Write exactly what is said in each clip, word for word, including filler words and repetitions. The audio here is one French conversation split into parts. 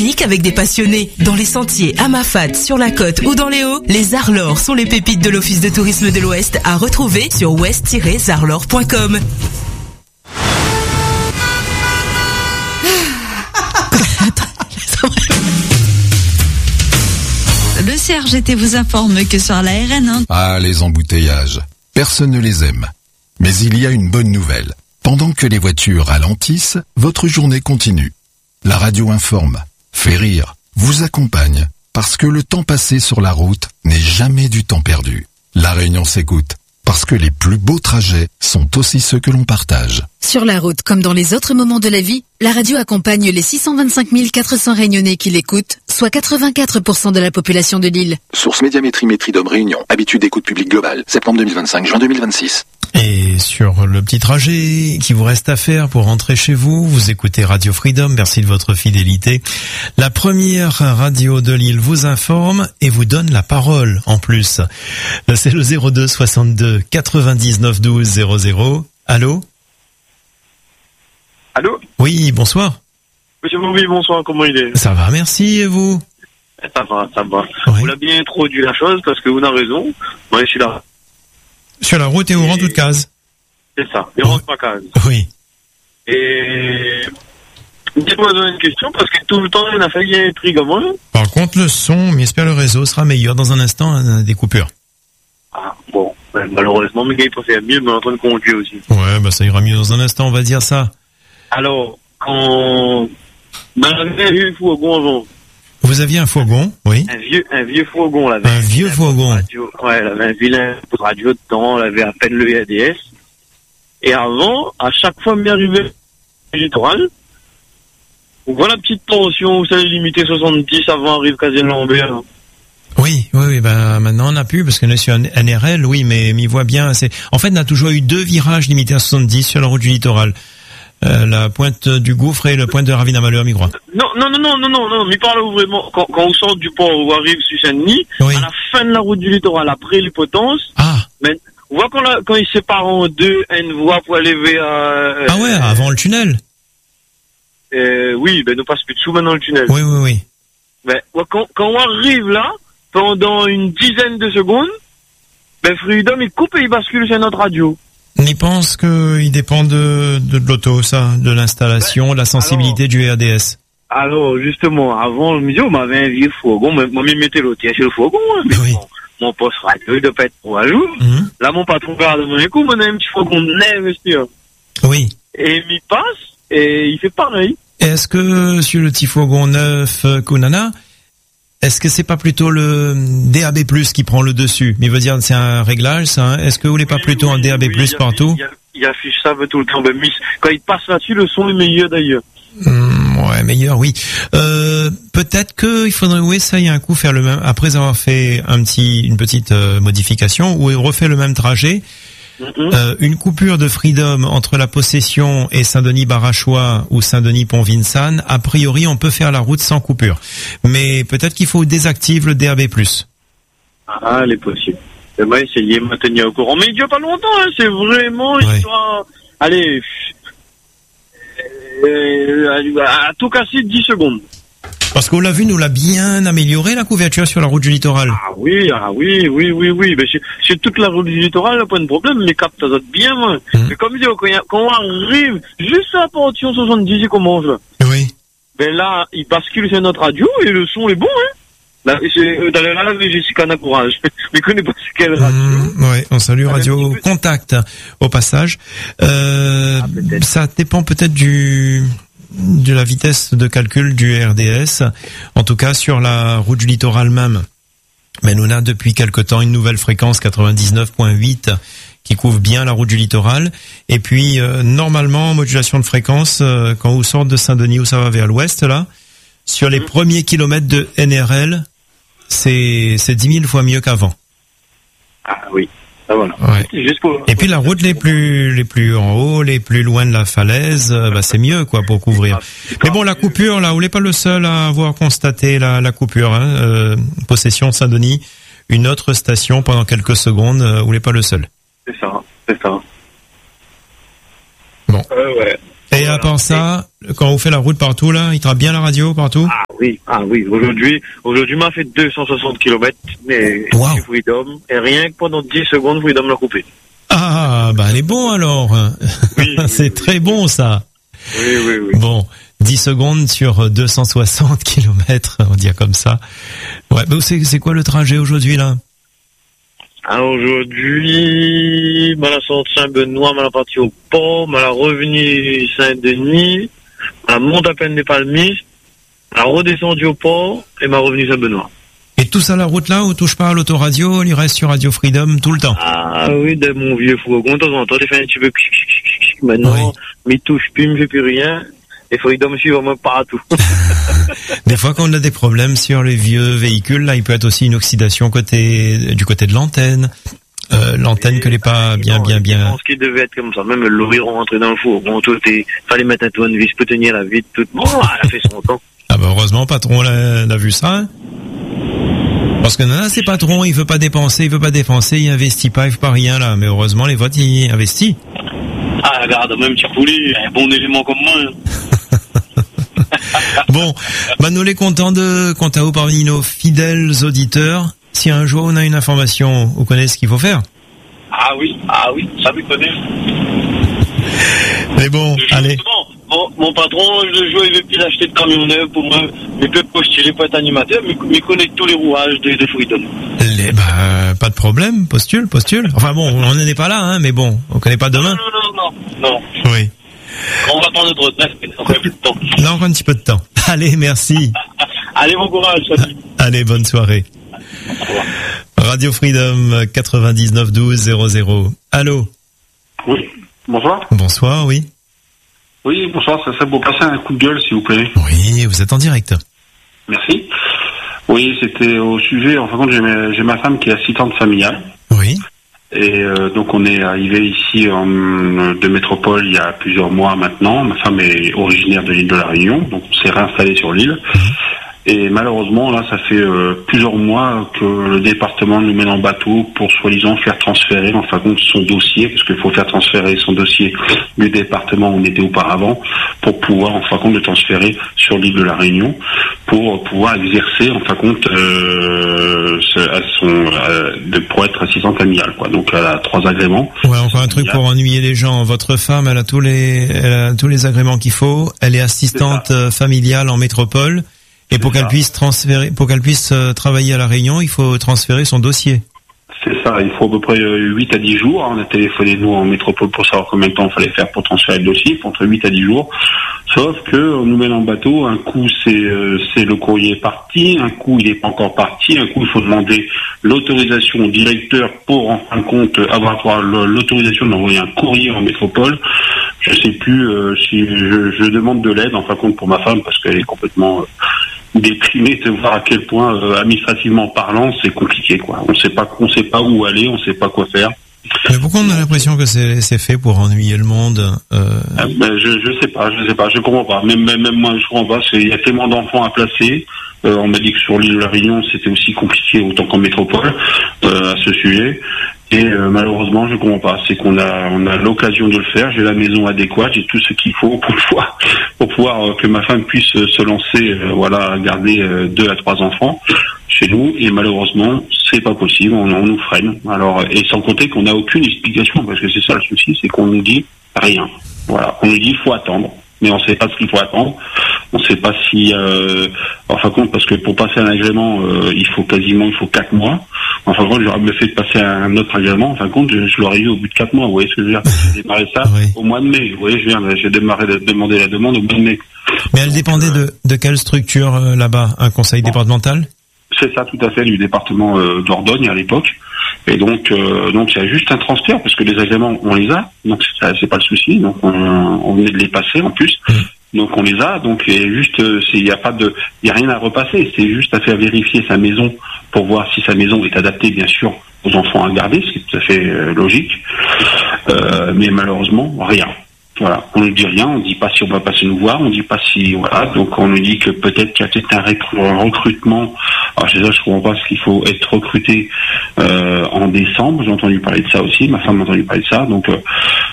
dynamique avec des passionnés. Dans les sentiers, à Mafate, sur la côte ou dans les Hauts, les Arlors sont les pépites de l'Office de tourisme de l'Ouest à retrouver sur ouest tiret arlor point com. Le C R G T vous informe que sur la R N un... Ah, les embouteillages. Personne ne les aime. Mais il y a une bonne nouvelle. Pendant que les voitures ralentissent, votre journée continue. La radio informe, fait rire, vous accompagne, parce que le temps passé sur la route n'est jamais du temps perdu. La Réunion s'écoute, parce que les plus beaux trajets sont aussi ceux que l'on partage. Sur la route, comme dans les autres moments de la vie, la radio accompagne les six cent vingt-cinq mille quatre cents Réunionnais qui l'écoutent, soit quatre-vingt-quatre pour cent de la population de l'île. Source Médiamétrie Métridome Réunion. Habitude d'écoute publique globale. Septembre deux mille vingt-cinq, juin deux mille vingt-six. Et sur le petit trajet qui vous reste à faire pour rentrer chez vous, vous écoutez Radio Freedom, merci de votre fidélité. La première radio de l'île vous informe et vous donne la parole en plus. C'est le zéro deux soixante-deux quatre-vingt-dix-neuf douze zéro zéro. Allô ? Allô ? Oui, bonsoir. Monsieur Boubi, bonsoir, comment il est ? Ça va, merci, et vous ? Ça va, ça va. Oui. Vous l'avez bien introduit la chose parce que vous avez raison. Moi, je suis là. Sur la route et on rentre toute case. C'est ça, il rentre pas case. Oui. Et dites-moi une question parce que tout le temps, il a failli être gamin. Par contre, le son, mais j'espère le réseau sera meilleur dans un instant, hein, des coupures. Ah, bon, ben, malheureusement, mes gars, il pensait à mieux, mais on est en train de conduire aussi. Ouais, bah ça ira mieux dans un instant, on va dire ça. Alors, quand... Ben, j'avais un vieux fourgon avant. Vous aviez un fourgon, oui. Un vieux, un vieux fourgon, là. Un vieux fourgon. Radio. Ouais, elle avait un vilain pot de radio dedans, elle avait à peine le A D S. Et avant, à chaque fois, m'y arrivait le littoral. Donc voilà, petite tension, vous savez, limité soixante-dix avant arrive Casier-Lambert. Oui, oui, oui, ben maintenant on n'a plus parce qu'on est sur un N R L, oui, mais m'y voit bien. C'est en fait, on a toujours eu deux virages limités à soixante-dix sur la route du littoral. Euh, la pointe du Gouffre et la pointe de Ravine-à-Malheur, mi crois. Non, non, non, non, non, non, non, mais parle vraiment, quand, quand on sort du port, on arrive sur Saint-Denis, oui. À la fin de la route du littoral, après les potences, ah. mais, on voit quand, la, quand ils se séparent en deux, une voie pour aller vers... Euh, ah ouais, avant le tunnel. Euh, oui, ben, nous passe plus dessous maintenant le tunnel. Oui, oui, oui. Ben, quand, quand on arrive là, pendant une dizaine de secondes, ben, Freedom, il coupe et il bascule sur notre radio. Il pense qu'il dépend de, de, de l'auto, ça, de l'installation, de la sensibilité alors, du R D S. Alors, justement, avant, le musée, on m'avait un vieux fourgon, moi, je mettais l'autre sur le fourgon, hein, mais oui. mon, mon poste radio, il doit pas être trop à jour. Mm-hmm. Là, mon patron regarde mon écoute, on a un petit fourgon neuf, monsieur. Oui. Et il passe, et il fait pareil. Est-ce que, sur le petit fourgon neuf, Kunana, est-ce que c'est pas plutôt le D A B plus, qui prend le dessus? Mais veut dire, c'est un réglage, ça, hein? Est-ce que vous voulez pas oui, plutôt oui, un D A B plus oui, partout? Il, il affiche ça tout le temps. Ben, quand il passe là-dessus, le son est meilleur d'ailleurs. Mmh, ouais, meilleur, oui. Euh, peut-être que il faudrait, oui, ça y a un coup faire le même, après avoir fait un petit, une petite euh, modification, où il refait le même trajet. Mm-hmm. Euh, une coupure de Freedom entre la Possession et Saint-Denis-Barachois ou Saint-Denis-Pont-Vincent, a priori on peut faire la route sans coupure. Mais peut-être qu'il faut désactiver le D A B plus. Ah, elle est possible. Je vais essayer de me tenir au courant. Mais il dure pas longtemps, hein. C'est vraiment ouais. histoire... Allez, euh, à tout casser dix secondes. Parce qu'on l'a vu, nous l'a bien amélioré la couverture sur la route du littoral. Ah oui, ah oui, oui, oui, oui. Mais c'est, c'est toute la route du littoral, il n'y a pas de problème, les captes ça bien. Hein. Mmh. Mais comme je dis, quand, quand on arrive juste à la portion soixante-dix, il commence là. Oui. Ben là, il bascule sur notre radio et le son est bon, hein. Là, c'est, dans la live, Jessica n'a courage. Mais je connais pas c'est quelle radio. Mmh, ouais, on salue Radio ah, Contact au passage. Euh, ah, ça dépend peut-être du... de la vitesse de calcul du R D S, en tout cas sur la route du littoral même. Mais nous avons depuis quelque temps une nouvelle fréquence quatre-vingt-dix-neuf point huit qui couvre bien la route du littoral. Et puis euh, normalement, modulation de fréquence, euh, quand vous sortez de Saint-Denis où ça va vers l'ouest, là, sur les mmh. premiers kilomètres de N R L, c'est, c'est dix mille fois mieux qu'avant. Ah oui. Ah, voilà. Ouais. Juste pour... Et puis la route les plus les plus en haut, les plus loin de la falaise, bah c'est mieux quoi pour couvrir. Mais bon, la coupure là, vous n'êtes pas le seul à avoir constaté la, la coupure. Hein. Euh, Possession Saint-Denis, une autre station pendant quelques secondes, euh, vous n'êtes pas le seul. C'est ça, c'est ça. Bon. Euh, ouais. Et à part ça, quand on fait la route partout, là, il trappe bien la radio partout? Ah oui, ah oui. Aujourd'hui, aujourd'hui, m'a fait deux cent soixante kilomètres, mais wow. Freedom, et rien que pendant dix secondes, Freedom l'a coupé. Ah, bah, elle est bon, alors. Oui, c'est oui, très oui. bon, ça. Oui, oui, oui. Bon. dix secondes sur deux cent soixante kilomètres, on dit comme ça. Ouais, bah, c'est, c'est quoi le trajet aujourd'hui, là? Alors aujourd'hui, mal à sortie Saint-Benoît, mal à partir au port, mal à revenu Saint-Denis, mal à monte à peine des Palmistes, mal à redescendu au port et mal revenu Saint-Benoît. Et tout ça, la route là, on touche pas à l'autoradio, il reste sur Radio Freedom tout le temps. Ah oui, de mon vieux fourgon, de temps en temps, j'ai fait un petit peu, maintenant, mais il touche plus, il me fait plus rien. Et Freedom suit vraiment partout. Des fois, quand on a des problèmes sur les vieux véhicules, là, il peut être aussi une oxydation côté, du côté de l'antenne. Euh, l'antenne et que n'est pas bien, non, bien, bien. Je pense qu'il devait être comme ça. Même le lorry rentré dans le four. Bon, tout est, fallait mettre un tournevis pour tenir la vitre, tout. Bon, elle a fait son temps. Ah, bah, heureusement, patron l'a, l'a vu ça, hein. Parce que non, là, c'est patron, il veut pas dépenser, il veut pas dépenser, il investit pas, il fait pas rien, là. Mais heureusement, les votes, il investit. Ah, regarde, même petit poulet, un bon élément comme moi. Bon, bah nous les contents de compter à vous parmi nos fidèles auditeurs. Si un jour on a une information, vous connaissez ce qu'il faut faire? Ah oui, ah oui, ça me connaît. Mais bon, allez. Mon, mon patron, le jour, il veut plus acheter de camion neuf pour moi. Il peut postuler pour être animateur, mais il connaît tous les rouages de, de Freedom. Les, bah, pas de problème, postule, postule. Enfin bon, on n'en est pas là, hein, mais bon, on connaît pas demain. Non, non, non, non. Oui. On va prendre notre retraite, mais encore un peu de temps. Non, encore un petit peu de temps. Allez, merci. Allez, bon courage, salut. Allez, bonne soirée. Au revoir. Radio Freedom quatre-vingt-dix-neuf douze zéro zéro. Allô? Oui, bonsoir. Bonsoir, oui. Oui, bonsoir, ça serait pour passer un coup de gueule, s'il vous plaît. Oui, vous êtes en direct. Merci. Oui, c'était au sujet, en fin de compte, j'ai ma, j'ai ma femme qui est assistante familiale. Oui. Et euh, donc on est arrivé ici en, de métropole il y a plusieurs mois maintenant. Ma femme est originaire de l'île de la Réunion, donc on s'est réinstallé sur l'île. Mmh. Et malheureusement, là, ça fait euh, plusieurs mois que le département nous mène en bateau pour soi-disant faire transférer, en fin de compte, son dossier, parce qu'il faut faire transférer son dossier du département où on était auparavant, pour pouvoir, en fin de compte, le transférer sur l'île de la Réunion, pour pouvoir exercer, en fin de compte, euh, à son, euh, de, pour être assistante familiale, quoi. Donc, elle a trois agréments. Ouais, encore un truc pour ennuyer les gens. Votre femme, elle a tous les, elle a tous les agréments qu'il faut. Elle est assistante est familiale en métropole. Et pour qu'elle puisse transférer, pour qu'elle puisse euh, travailler à la Réunion, il faut transférer son dossier. C'est ça, il faut à peu près huit à dix jours. On a téléphoné nous en métropole pour savoir combien de temps il fallait faire pour transférer le dossier, entre huit à dix jours. Sauf que on nous mène en bateau, un coup c'est euh, c'est le courrier est parti, un coup il n'est pas encore parti, un coup il faut demander l'autorisation au directeur pour en fin de compte avoir l'autorisation d'envoyer un courrier en métropole. Je sais plus euh, si je, je demande de l'aide en fin de compte pour ma femme parce qu'elle est complètement euh, déprimée de voir à quel point euh, administrativement parlant c'est compliqué, quoi. On sait pas on sait pas où aller, on sait pas quoi faire. Mais pourquoi on a l'impression que c'est c'est fait pour ennuyer le monde? euh... ah, ben, je je sais pas, je sais pas, je comprends pas. Même même, même moi je comprends pas. Il y a tellement d'enfants à placer. Euh, on m'a dit que sur l'île de la Réunion c'était aussi compliqué autant qu'en métropole euh, à ce sujet. Et euh, malheureusement, je comprends pas. C'est qu'on a, on a l'occasion de le faire. J'ai la maison adéquate, j'ai tout ce qu'il faut pour pouvoir, pour pouvoir euh, que ma femme puisse euh, se lancer, euh, voilà, à garder euh, deux à trois enfants chez nous. Et malheureusement, c'est pas possible. On, on nous freine. Alors, et sans compter qu'on n'a aucune explication, parce que c'est ça le souci, c'est qu'on nous dit rien. Voilà, on nous dit il faut attendre, mais on sait pas ce qu'il faut attendre. On sait pas si, euh, enfin compte, parce que pour passer un agrément, euh, il faut quasiment, il faut quatre mois. Enfin, compte, j'aurais me fait passer un autre agrément. En fin de compte, je, je l'aurais eu au bout de quatre mois. Vous voyez ce que je veux dire? J'ai démarré ça oui. au mois de mai. Vous voyez, je viens, j'ai démarré de demander la demande au mois de mai. Mais elle dépendait de, de quelle structure euh, là-bas? Un conseil bon. départemental? C'est ça, tout à fait, du département euh, d'Ordogne à l'époque. Et donc, euh, donc il y a juste un transfert parce que les agréments, on les a. Donc c'est, c'est pas le souci. Donc on, on venait de les passer en plus. Mmh. Donc on les a, donc il juste, il y a pas de, il y a rien à repasser, c'est juste à faire vérifier sa maison pour voir si sa maison est adaptée, bien sûr, aux enfants à garder, ce qui est tout à fait euh, logique. Euh, mais malheureusement, rien. Voilà, on ne dit rien, on ne dit pas si on va passer nous voir, on ne dit pas si voilà, donc on nous dit que peut-être qu'il y a peut-être un, recru- un recrutement. Alors c'est ça, je comprends pas, ce qu'il faut être recruté euh, en décembre. J'ai entendu parler de ça aussi, ma femme m'a entendu parler de ça, donc euh,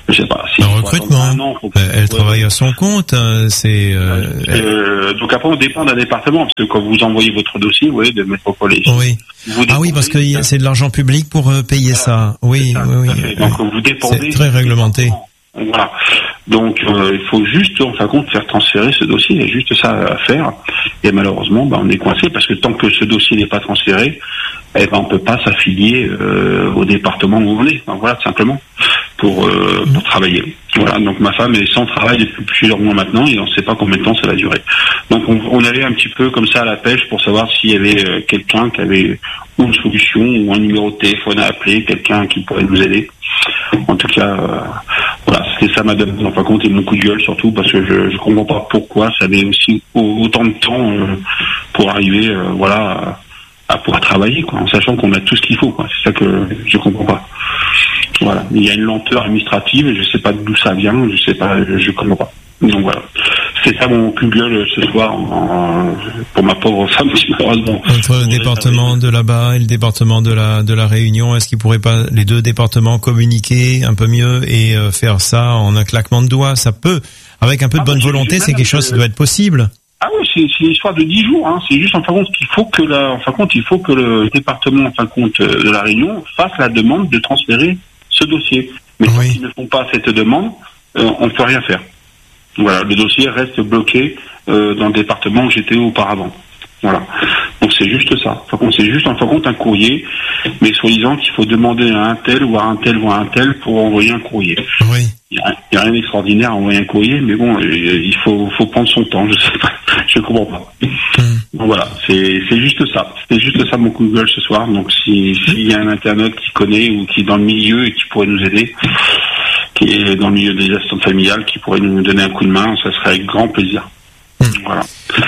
je sais pas. Si un recrutement. Un an, faut... Elle ouais. travaille à son compte. C'est. Euh, euh, elle... Donc après, on dépend d'un département, parce que quand vous envoyez votre dossier, vous voyez, de métropole. Oui. Ah oui, parce que c'est de l'argent public pour payer voilà. ça. Oui, ça, oui, oui. Donc vous dépendez. C'est très réglementé. Voilà. Donc euh, il faut juste, en fin de compte, faire transférer ce dossier. Il y a juste ça à faire. Et malheureusement, bah, on est coincé parce que tant que ce dossier n'est pas transféré, eh ben on peut pas s'affilier euh, au département où on est. Donc, voilà, tout simplement pour euh, pour travailler. Voilà. Donc ma femme est sans travail depuis plusieurs mois maintenant et on ne sait pas combien de temps ça va durer. Donc on, on allait un petit peu comme ça à la pêche pour savoir s'il y avait euh, quelqu'un qui avait une solution ou un numéro de téléphone à appeler, quelqu'un qui pourrait nous aider. En tout cas, euh, voilà, c'était ça ma demande en fin de compte et mon coup de gueule surtout parce que je je comprends pas pourquoi ça avait aussi autant de temps euh, pour arriver, euh, voilà, à, à pouvoir travailler, quoi, en sachant qu'on a tout ce qu'il faut, quoi. C'est ça que je comprends pas. Voilà, il y a une lenteur administrative et je sais pas d'où ça vient, je sais pas, je, je comprends pas. Donc voilà, c'est ça mon coup de gueule ce soir en, en, pour ma pauvre femme, malheureusement. Entre le département de là-bas et le département de la de la Réunion, est-ce qu'ils pourraient pas les deux départements communiquer un peu mieux et euh, faire ça en un claquement de doigts? Ça peut, avec un peu de ah, bonne volonté, c'est quelque chose qui doit être possible. Ah oui, c'est, c'est une histoire de dix jours. Hein. C'est juste en fin de compte qu'il faut que la, en fin de compte, il faut que le département en fin de compte de la Réunion fasse la demande de transférer ce dossier. Mais oui. S'ils ne font pas cette demande, euh, on ne peut rien faire. Voilà, le dossier reste bloqué euh, dans le département où j'étais auparavant. Voilà. Donc c'est juste ça. Enfin, c'est juste en fin de compte un courrier, mais soi-disant qu'il faut demander à un tel ou à un tel ou à un tel pour envoyer un courrier. Oui. Il n'y a, a rien d'extraordinaire à envoyer un courrier, mais bon, il faut, faut prendre son temps. Je sais pas, je comprends pas. Mmh. Donc voilà, c'est, c'est juste ça. C'était juste ça mon coup de gueule ce soir. Donc si s'il y a un internaute qui connaît ou qui est dans le milieu et qui pourrait nous aider, qui est dans le milieu des assistantes familiales, qui pourrait nous donner un coup de main, ça serait avec grand plaisir. Mmh. Voilà.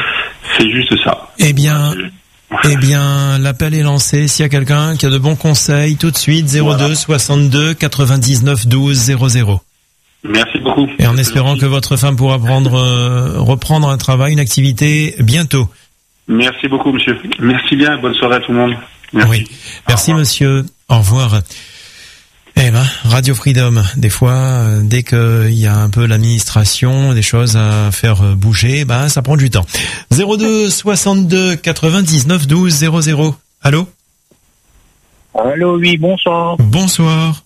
C'est juste ça. Eh bien, eh bien, l'appel est lancé. S'il y a quelqu'un qui a de bons conseils, tout de suite, zéro deux soixante-deux quatre-vingt-dix-neuf douze zéro zéro. Merci beaucoup. Et en espérant que votre femme pourra prendre, euh, reprendre un travail, une activité bientôt. Merci beaucoup, monsieur. Merci bien. Bonne soirée à tout le monde. Merci. Oui. Merci, monsieur. Au revoir. Eh ben, Radio Freedom, des fois, euh, dès qu'il y a un peu l'administration, des choses à faire bouger, ben ça prend du temps. zéro deux soixante-deux quatre-vingt-dix-neuf douze zéro zéro. Allô? Allô, oui, bonsoir. Bonsoir.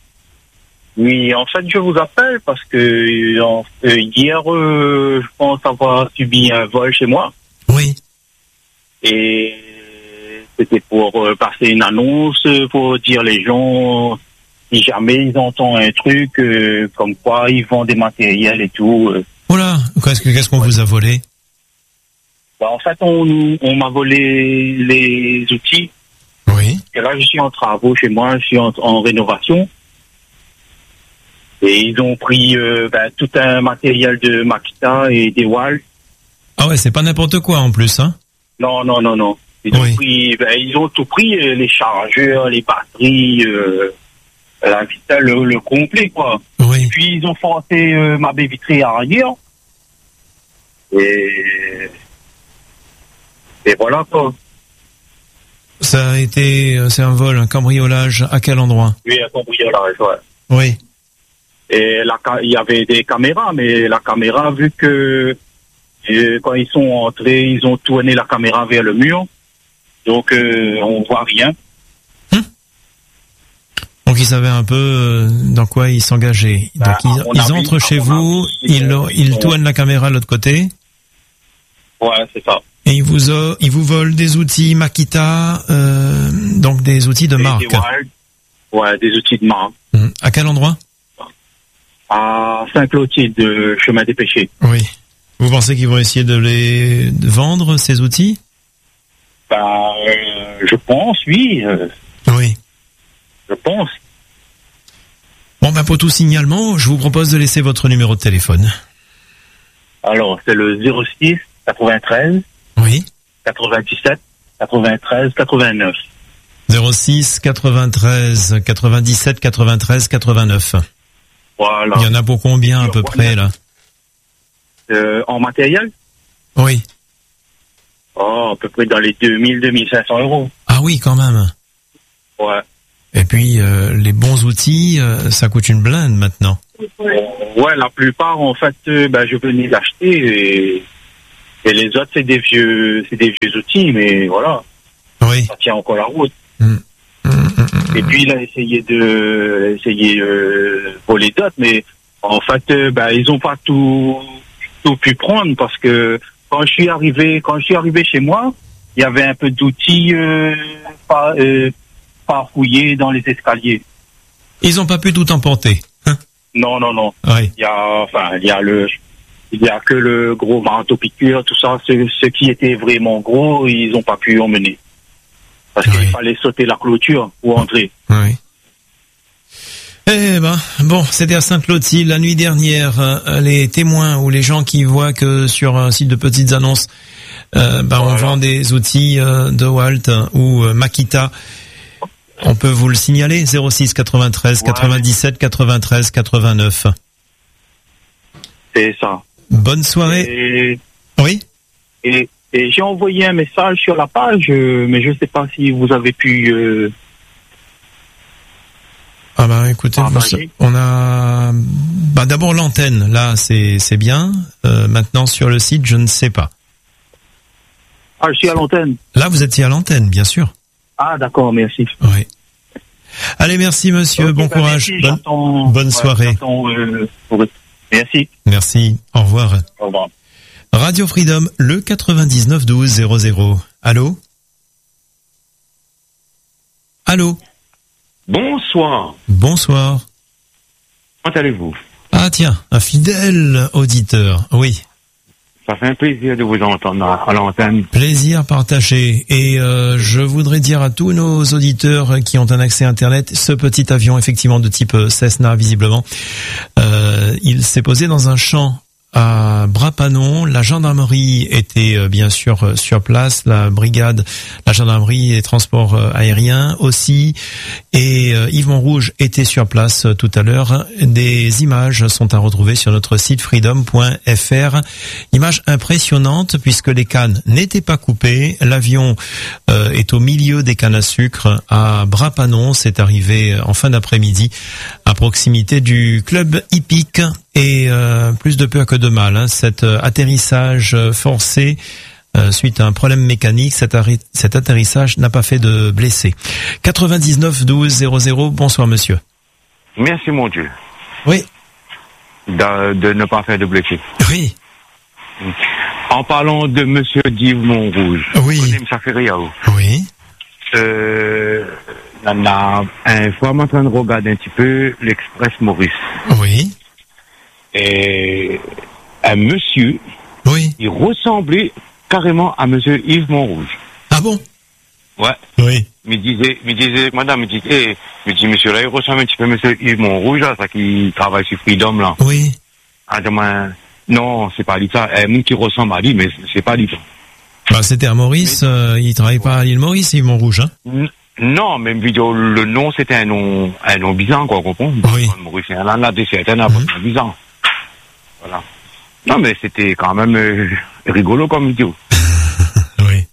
Oui, en fait, je vous appelle parce que euh, hier, euh, je pense avoir subi un vol chez moi. Oui. Et c'était pour euh, passer une annonce, pour dire les gens... Si jamais ils entendent un truc euh, comme quoi ils vendent des matériels et tout. Euh. Oh là, qu'est-ce, qu'est-ce qu'on ouais. vous a volé? Bah, en fait, on, on m'a volé les outils. Oui. Et là, je suis en travaux chez moi, je suis en, en rénovation. Et ils ont pris euh, bah, tout un matériel de Makita et des walls. Ah ouais, c'est pas n'importe quoi en plus, hein? Non, non, non, non. Ils ont, oui. pris, bah, ils ont tout pris, euh, les chargeurs, les batteries... Euh, La Vita, le, le complet, quoi. Oui. Et puis, ils ont forcé euh, ma baie vitrée arrière. Et... Et voilà, quoi. Ça a été... C'est un vol, un cambriolage. À quel endroit? Oui, un cambriolage, ouais. Oui. Et la, il y avait des caméras, mais la caméra, vu que... Et quand ils sont entrés, ils ont tourné la caméra vers le mur. Donc, euh, on voit rien. Donc ils savaient un peu dans quoi ils s'engageaient. Bah, Donc ils, ils entrent chez vous, ils, ils tournent la caméra de l'autre côté. Ouais, c'est ça. Et ils vous, ont, ils vous volent des outils Makita, euh, donc des outils de et marque. Des wild, ouais, des outils de marque. Mmh. À quel endroit? À Saint-Clotilde, de Chemin des Pêchers. Oui. Vous pensez qu'ils vont essayer de les de vendre, ces outils? Bah, euh, je pense, oui. Euh, oui. Je pense. Bon, ben pour tout signalement, je vous propose de laisser votre numéro de téléphone. Alors, c'est le zéro six quatre-vingt-treize. Oui. quatre-vingt-dix-sept quatre-vingt-treize quatre-vingt-neuf. zéro six quatre-vingt-treize quatre-vingt-dix-sept quatre-vingt-treize quatre-vingt-neuf. Voilà. Il y en a pour combien à peu près là? euh, En matériel? Oui. Oh, à peu près dans les deux mille deux mille cinq cents euros. Ah oui, quand même. Ouais. Et puis euh, les bons outils, euh, ça coûte une blinde maintenant. Ouais, la plupart en fait, euh, ben je venais d'acheter et, et les autres c'est des vieux, c'est des vieux outils, mais voilà. Oui. Ça tient encore la route. Mmh. Mmh, mmh, et puis il a essayé de, essayer euh, pour les d'autres, mais en fait, euh, ben ils ont pas tout, tout pu prendre parce que quand je suis arrivé, quand je suis arrivé chez moi, il y avait un peu d'outils euh, pas, euh, pas fouillés dans les escaliers. Ils ont pas pu tout emporter. Hein? Non, non, non. Oui. Il y a, enfin, il y a le, il y a que le gros marteau piqûre, tout ça. Ce, ce qui était vraiment gros, ils ont pas pu emmener. Parce Oui. qu'il fallait sauter la clôture pour entrer. Oui. Eh ben, bon, c'était à Sainte-Clotilde la nuit dernière. euh, Les témoins ou les gens qui voient que sur un site de petites annonces, euh, ben, on vend des outils euh, de Walt ou euh, Makita. On peut vous le signaler, zéro six quatre-vingt-treize quatre-vingt-dix-sept quatre-vingt-treize quatre-vingt-neuf. C'est ça. Bonne soirée. Et, Oui. et, et j'ai envoyé un message sur la page, euh, mais je sais pas si vous avez pu. Euh, Ah bah écoutez, Ah, vous- vas-y. on a bah d'abord l'antenne, là c'est c'est bien. Euh, maintenant sur le site, je ne sais pas. Ah, je suis à l'antenne. Là vous étiez à l'antenne, bien sûr. Ah, d'accord, merci. Oui. Allez, merci monsieur, Ok, bon bah, courage. merci, Bonne, j'attends- bonne ouais, soirée. j'attends, euh, pour- Merci. Merci. Au revoir. Au revoir. Radio Freedom, le quatre-vingt-dix-neuf douze zéro zéro. Allô? Allô? Bonsoir. Bonsoir. Comment allez-vous? Ah tiens, un fidèle auditeur. Oui. Ça fait un plaisir de vous entendre à à l'antenne. Plaisir partagé. Et euh, je voudrais dire à tous nos auditeurs qui ont un accès Internet, ce petit avion, effectivement de type Cessna, visiblement, euh, il s'est posé dans un champ à Brapanon. La gendarmerie était euh, bien sûr euh, sur place, la brigade, la gendarmerie et transport euh, aérien aussi, et euh, Yves Montrouge était sur place euh, tout à l'heure. Des images sont à retrouver sur notre site freedom point f r. Images impressionnantes puisque les cannes n'étaient pas coupées. L'avion euh, est au milieu des cannes à sucre à Brapanon. C'est arrivé en fin d'après-midi à proximité du club hippique. Et euh, plus de peur que de mal, hein, cet euh, atterrissage euh, forcé euh, suite à un problème mécanique, cet, arri- cet atterrissage n'a pas fait de blessés. quatre-vingt-dix-neuf douze zéro zéro, bonsoir monsieur. Merci mon Dieu Oui. de, de ne pas faire de blessés. Oui. En parlant de monsieur Yves Montrouge. Oui. Ça fait rien. Oui. Euh, on a un fois, je suis en train de regarder un petit peu l'Express Maurice. Oui. Et un monsieur, oui, il ressemblait carrément à monsieur Yves Montrouge. Ah bon? Ouais. Oui. Me disait, me disait, madame, me dit, eh, me dit, monsieur là, il ressemble un petit peu à monsieur Yves Montrouge, là, ça qui travaille sur Freedom, là. Oui. Ah, demain, non, c'est pas lui ça. Un monde qui ressemble à lui, mais c'est pas lui ça. Bah, c'était à Maurice, euh, il travaille pas à l'île Maurice, Yves Montrouge, hein? N- Non, même vidéo, le nom, c'était un nom, un nom bizarre, quoi, vous comprenez? Oui. Maurice, là, là, c'est un nom bizarre. Voilà. Non, mais c'était quand même euh, rigolo comme vidéo. Oui.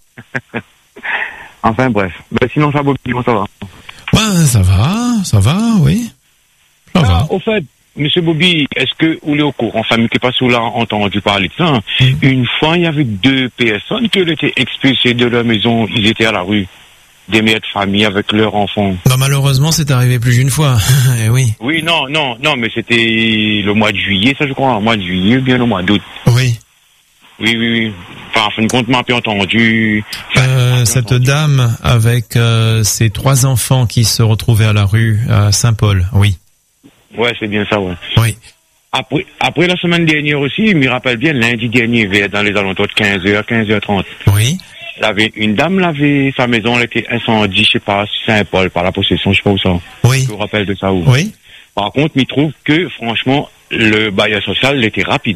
Enfin, bref. Ben, sinon, ça va bien, ça va. Ouais, ça va, ça va, oui. Ça Ah, va. au fait, monsieur Bobby, est-ce que vous êtes au courant, enfin, qui pas sous là entendu parler de ça, hein? Mm. Une fois, il y avait deux personnes qui étaient expulsées de leur maison, ils étaient à la rue, des mères de famille avec leurs enfants. Bah, malheureusement, c'est arrivé plus d'une fois. Eh oui. Oui, non, non, non, mais c'était le mois de juillet, ça je crois, le mois de juillet, ou bien le mois d'août. Oui. Oui, oui, oui. Enfin, en fin de compte, m'a pas entendu. Euh, cette dame avec euh, ses trois enfants qui se retrouvaient à la rue à Saint-Paul, oui. Ouais, c'est bien ça, ouais. Oui. Après, après la semaine dernière aussi, il me rappelle bien, lundi dernier, vers dans les alentours de quinze heures, quinze heures trente. Oui. Elle avait, une dame l'avait, sa maison, elle était incendie, je sais pas, Saint-Paul, par la possession, je sais pas où ça. Oui. Je me rappelle de ça où. Oui. Par contre, il trouve que, franchement, le bailleur social, il était rapide.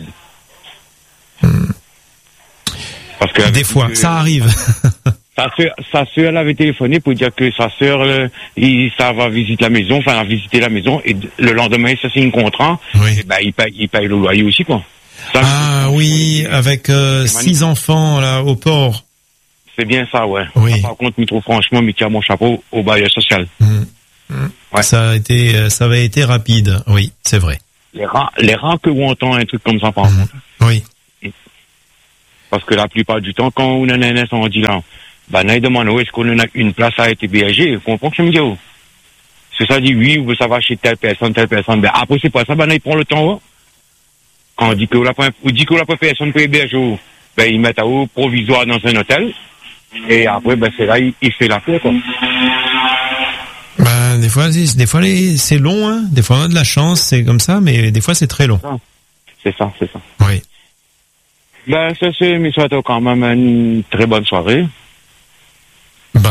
Hmm. Parce que Des fois, que, ça arrive. Sa sœur, sa sœur, elle avait téléphoné pour dire que sa sœur, euh, il, ça va visiter la maison, enfin, elle a visité la maison, et le lendemain, il se signe un contrat, Oui. et ben, il paye, il paye le loyer aussi, quoi. Ça, Ah oui, avec euh, C'est six enfants là au port. c'est bien ça, ouais. Oui. Par contre, je trouve franchement, je tire mon chapeau au bailleur social. Hmm. Mmh. Ouais. Ça a été, ça avait été rapide. Oui, c'est vrai. Les rares, les rares que on entend un truc comme ça par contre. Oui. Parce que la plupart du temps, quand on a un incendie là, bah, on demande, est-ce qu'on a une place a été hébergée? Vous comprenez ce que je me dis, oh? Si ça dit oui, ou ça va chez telle personne, telle personne, ben, après, c'est pas ça, ben, il prend le temps, oh. Quand on dit que la, on dit que la personne peut héberger, oh, ben, ils mettent à haut provisoire dans un hôtel. Et après, ben, c'est là, il, il fait la paix, quoi. Ben, des fois, des fois, les, c'est long, hein. Des fois, on a de la chance, c'est comme ça, mais des fois, c'est très long. C'est ça, c'est ça. Oui. Ben, ça, c'est, mais ça quand même une très bonne soirée. Ben,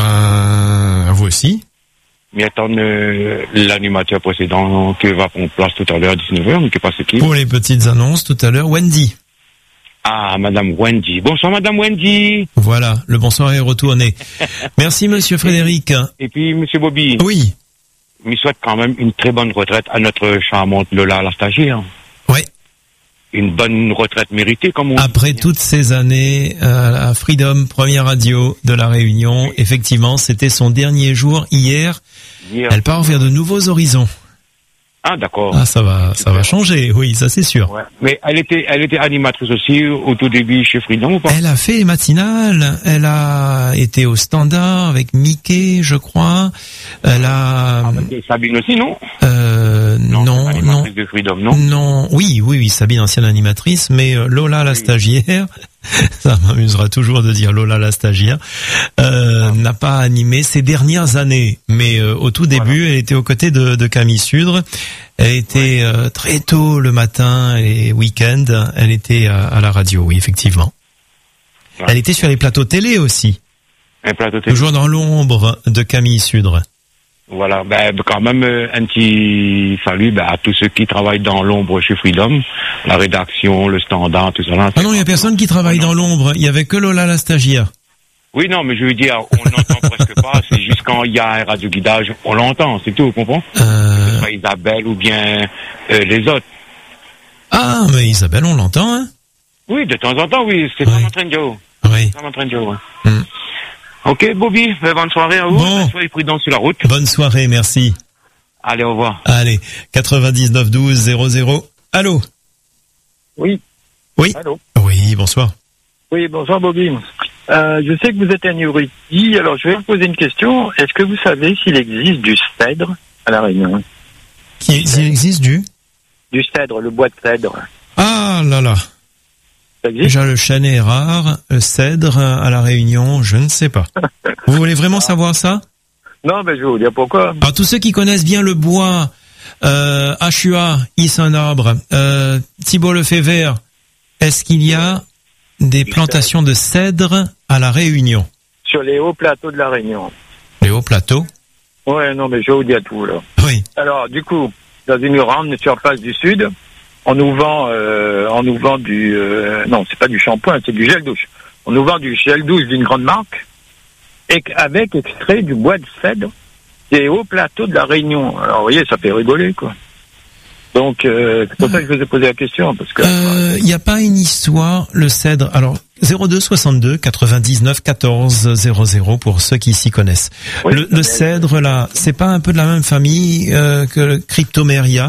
à vous aussi. Mais attends, euh, l'animateur précédent qui va prendre place tout à l'heure à dix-neuf heures, mais qui passe qui? Pour les petites annonces tout à l'heure, Wendy. Ah, Madame Wendy. Bonsoir, Madame Wendy. Voilà, le bonsoir est retourné. Merci, Monsieur Frédéric. Et puis, Monsieur Bobby. Oui. Il souhaite quand même une très bonne retraite à notre charmante Lola, la stagiaire. Oui. Une bonne retraite méritée, comme on Après dit. Toutes ces années euh, à Freedom, première radio de la Réunion, oui. Effectivement, c'était son dernier jour hier. hier. Elle part vers de nouveaux horizons. Ah, d'accord. Ah, ça va, ça va changer, oui, ça c'est sûr. Ouais. Mais elle était, elle était animatrice aussi au tout début chez Freedom ou pas? Elle a fait les matinales, elle a été au standard avec Mickey, je crois. Elle a... Ah, Sabine aussi, non? Euh, non, non. Non. De Freedom, non? Non, oui, oui, oui, Sabine, ancienne animatrice, mais Lola, la oui. stagiaire, ça m'amusera toujours de dire Lola, la stagiaire, euh, ah. n'a pas animé ces dernières années. Mais euh, au tout début, voilà. Elle était aux côtés de, de Camille Sudre. Elle était ouais. euh, très tôt le matin et week-end, elle était à, à la radio, oui, effectivement. Ouais. Elle était sur les plateaux télé aussi. Un plateau télé. Toujours dans l'ombre de Camille Sudre. Voilà, ben quand même un petit salut ben, à tous ceux qui travaillent dans l'ombre chez Freedom, la rédaction, le standard, tout ça. Là, ah non, il y a personne qui travaille dans l'ombre, il y avait que Lola la stagiaire. Oui, non, mais je veux dire, on l'entend presque pas, c'est juste quand il y a un radio-guidage, on l'entend, c'est tout, vous comprenez? Euh... Que ce soit Isabelle ou bien euh, les autres. Ah, mais Isabelle, on l'entend, hein? Oui, de temps en temps, oui, c'est ça mon train de Joe. Oui. C'est ça mon train de Joe, ouais. Mm. Ok, Bobby, bonne soirée à vous. Bon. Soyez prudents sur la route. Bonne soirée, merci. Allez, au revoir. Allez, quatre-vingt-dix-neuf douze zéro zéro. Allô? Oui. Oui. Allô? Oui, bonsoir. Oui, bonsoir, Bobby. Euh, je sais que vous êtes un érudit, alors je vais vous poser une question. Est-ce que vous savez s'il existe du cèdre à La Réunion? Qui, s'il existe du? Du cèdre, le bois de cèdre. Ah là là. Déjà, le chêne est rare, le cèdre à La Réunion, je ne sais pas. Vous voulez vraiment savoir ça? Non, mais je vais vous dire pourquoi. Alors, tous ceux qui connaissent bien le bois, euh, H U A, Is un arbre, euh, Thibault Lefebvre, est-ce qu'il y a des plantations de cèdre à La Réunion? Sur les hauts plateaux de La Réunion. Les hauts plateaux? Ouais, non, mais je vais vous dire tout, là. Oui. Alors, du coup, dans une grande surface du Sud, on nous vend, euh, on nous vend du, euh, non, c'est pas du shampoing, c'est du gel douche. On nous vend du gel douche d'une grande marque, et avec extrait du bois de cèdre des hauts plateaux de La Réunion. Alors, vous voyez, ça fait rigoler, quoi. Donc, euh, c'est pour ça que je vous ai posé la question, parce que... Il euh, n'y a pas une histoire, le cèdre... Alors, zéro deux soixante-deux quatre-vingt-dix-neuf quatorze zéro zéro pour ceux qui s'y connaissent. Oui, le, le cèdre, là, c'est pas un peu de la même famille euh, que le Cryptomeria?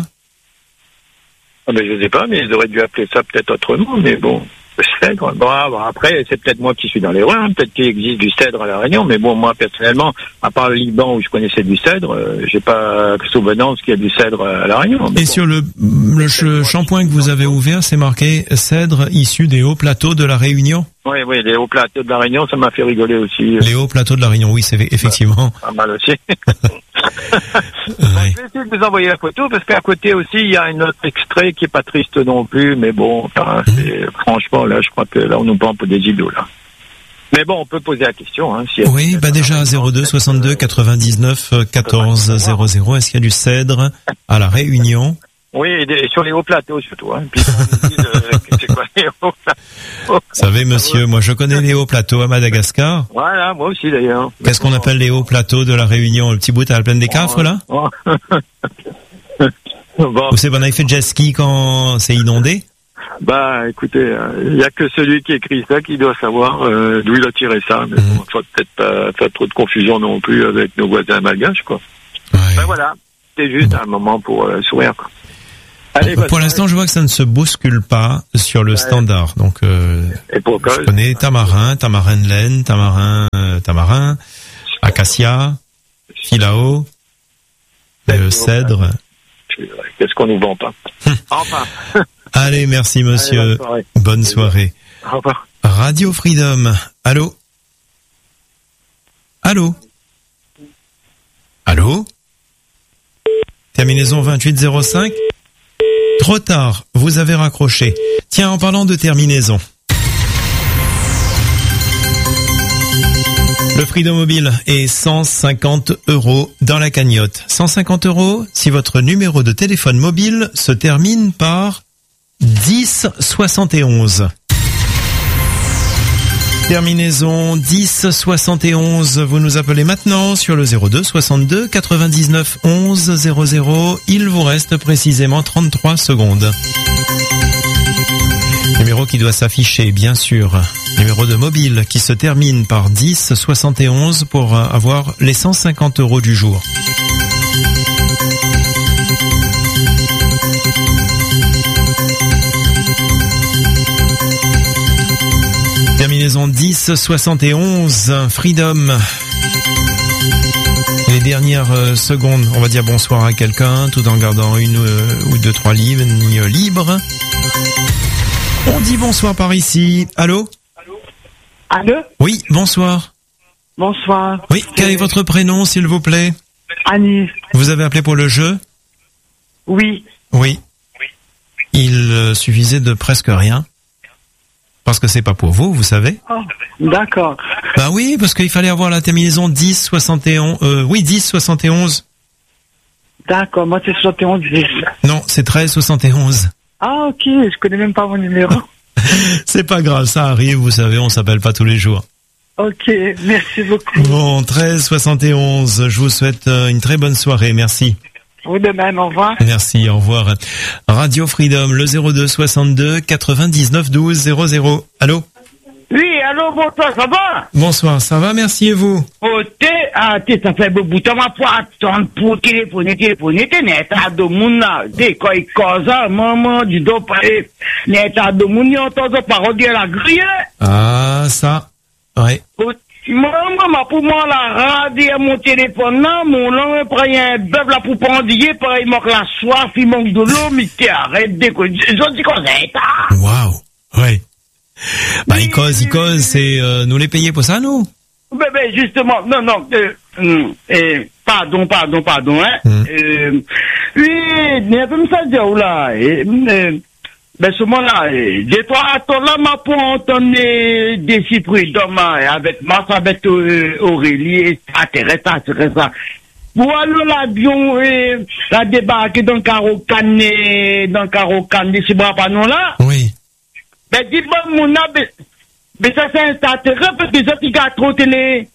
Ah ben, je sais pas, mais ils auraient dû appeler ça peut-être autrement, mais bon... Le cèdre, bon, après, c'est peut-être moi qui suis dans les ruins, peut-être qu'il existe du cèdre à La Réunion, mais bon, moi, personnellement, à part le Liban où je connaissais du cèdre, euh, j'ai pas souvenance qu'il y a du cèdre à La Réunion. Et bon. Sur le, le ch- shampoing que vous avez ouvert, c'est marqué cèdre issu des hauts plateaux de La Réunion? Oui, oui, les hauts plateaux de La Réunion, ça m'a fait rigoler aussi. Les hauts plateaux de La Réunion, oui, c'est effectivement. Pas mal aussi. Ouais. Je vais essayer de vous envoyer la photo parce qu'à côté aussi il y a un autre extrait qui est pas triste non plus, mais bon, enfin, c'est, franchement là, je crois que là on nous prend pour des idiots là. Mais bon, on peut poser la question. Hein, si oui, bah déjà zéro deux soixante-deux quatre-vingt-dix-neuf quatorze zéro zéro. Est-ce qu'il y a du cèdre à La Réunion? Oui, et sur les hauts plateaux surtout. Hein. Puis, c'est quoi les hauts plateaux? Vous savez, monsieur, moi je connais les hauts plateaux à Madagascar. Voilà, moi aussi d'ailleurs. Qu'est-ce qu'on appelle les hauts plateaux de La Réunion? Le petit bout à la plaine des Cafres, là? Bon. Vous savez, on avait fait jet ski quand c'est inondé? Bah, écoutez, il n'y a que celui qui écrit ça qui doit savoir euh, d'où il a tiré ça. Mais mmh. bon, faut peut-être pas faire trop de confusion non plus avec nos voisins malgaches, quoi. Ouais. Ben voilà, c'est juste un moment pour euh, sourire. Quoi. Allez, pour l'instant, je vois que ça ne se bouscule pas sur le ouais. standard. Donc, euh, Et pour je connais tamarin, tamarin de laine, tamarin, euh, tamarin, acacia, filao, euh, cèdre. Qu'est-ce qu'on nous vend pas? Enfin. Allez, merci monsieur. Allez, bonne soirée. Bonne soirée. Au revoir. Radio Freedom. Allô? Allô? Allô? Terminaison vingt-huit zéro cinq. Trop tard, vous avez raccroché. Tiens, en parlant de terminaison. Le Freedom Mobile est cent cinquante euros dans la cagnotte. cent cinquante euros si votre numéro de téléphone mobile se termine par dix soixante et onze. Terminaison dix soixante et onze. Vous nous appelez maintenant sur le zéro deux soixante-deux quatre-vingt-dix-neuf onze zéro zéro. Il vous reste précisément trente-trois secondes. Numéro qui doit s'afficher, bien sûr. Numéro de mobile qui se termine par dix soixante et onze pour avoir les cent cinquante euros du jour. Terminaison dix soixante et onze, Freedom. Les dernières euh, secondes, on va dire bonsoir à quelqu'un tout en gardant une euh, ou deux, trois lignes libres. On dit bonsoir par ici. Allô? Allô? Oui, bonsoir. Bonsoir. Oui, quel est votre prénom, s'il vous plaît? Annie. Vous avez appelé pour le jeu? Oui. Oui. Il euh, suffisait de presque rien. Parce que c'est pas pour vous, vous savez. Oh, d'accord. Bah oui, parce qu'il fallait avoir la terminaison dix soixante et onze. Euh, oui, dix soixante et onze. D'accord, moi c'est soixante et onze dix. Non, c'est treize soixante et onze. Ah ok, je connais même pas mon numéro. C'est pas grave, ça arrive, vous savez, on s'appelle pas tous les jours. Ok, merci beaucoup. Bon, treize soixante et onze, je vous souhaite une très bonne soirée, merci. Vous de même, au revoir. Merci, au revoir. Radio Freedom, le zéro deux soixante-deux quatre-vingt-dix-neuf douze zéro zéro. Allô? Oui, allô, bonsoir, ça va? Bonsoir, ça va, merci, et vous? Oh, t'es, ah, t'es, ça fait beaucoup de temps, ma pour attendre pour téléphoner, téléphoner, t'es net à deux moun là, t'es quoi, il cause, maman, du dos, net à deux moun, y'entend entend parole de la grille. Ah, ça, ouais. Maman, pour moi, la radio, mon téléphone, là, mon nom, il prend un bœuf là pour pendiller, pareil, il manque la soif, il manque de l'eau, mais t'es arrête de quoi, je dis quoi, c'est, waouh, ouais. Bah, il cause, il cause, c'est, euh, nous les payer pour ça, nous? Ben, ben, justement, non, non, euh, euh, pardon, pardon, pardon, hein, mm. euh, oui, il y a comme ça, là, euh, ben, ce moment-là, des fois, attends, là, ma pour entendre des cyprès d'hommes, avec ma, avec euh, Aurélie, intéressant, intéressant. Pour aller l'avion, euh, la débarquer dans le Carocan, dans le Carocan, des Cibrapanon, là. Oui. Ben, dis bon, mon âme, mais ça, c'est un intérêt, parce que ça, il a trop télé.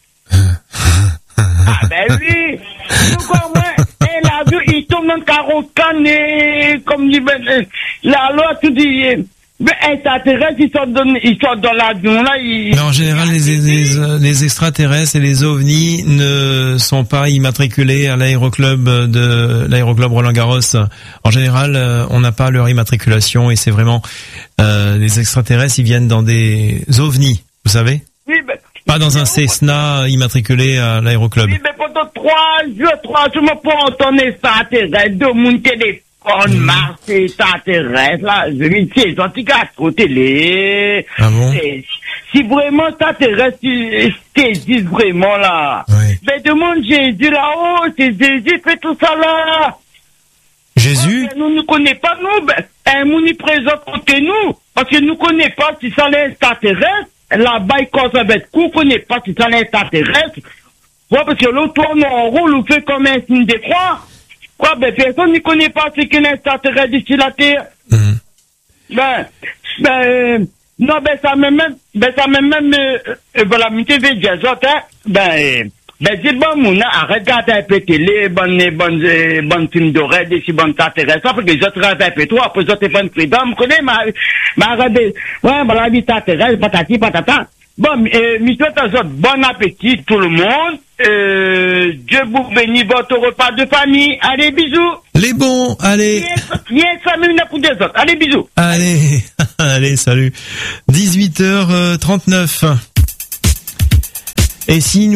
Ah, ben oui. Pourquoi, moi, et l'avion, il tombe dans le Carocan, et, comme dit, ben, la loi, tout dit, mais extraterrestres, ils sont dans, ils sont dans l'avion, là, ils... Non, en général, les, les, les extraterrestres et les ovnis ne sont pas immatriculés à l'aéroclub de, l'aéroclub Roland-Garros. En général, on n'a pas leur immatriculation et c'est vraiment, euh, les extraterrestres, ils viennent dans des ovnis, vous savez? Oui, ben... Pas dans un Cessna immatriculé à l'aéroclub. Oui, mais pendant trois jours, trois jours, je peux entendre extraterrestres de mon téléphone. On marche, c'est extraterrestre, là, je me dis, c'est gentil qu'à côté, les... Ah bon? Si vraiment extraterrestre, t'existes vraiment, là. Oui. Mais demande Jésus, là-haut, c'est Jésus, fait tout ça, là. Jésus? Ouais, nous ne connaissons pas, nous, ben, un monde y présente contre nous, parce que nous ne connaissons pas si ça l'est extraterrestre, là-bas, il cause avec coup, on ne connaît pas si ça l'est extraterrestre. Ouais, parce que l'autre tourne en rôle, ou fait comme un signe de croix. Quoi, ben, personne ne connaît pas ce qu'est l'extraterrestre d'ici la Terre. Mmh. Ben, ben, euh, non, ben, ça me même, ben, ça me même, euh, euh, voilà, m'était veut dire, hein, ben, euh, ben, dis bon, mon, arrête de un peu télé, bonne, bonne, euh, bonne film d'oreille, des si bonnes extraterrestres, parce que je travaille un peu toi, après, je te fais une freedom, connais, ma, ma, ouais, voilà, l'extraterrestre, patati, patata. Bon, euh, monsieur, t'as bon appétit, tout le monde, euh, Dieu vous bénisse votre repas de famille. Allez, bisous. Les bons, allez. Viens, ça me pour des autres. Allez, bisous. Allez, allez, salut. dix-huit heures trente-neuf. Et si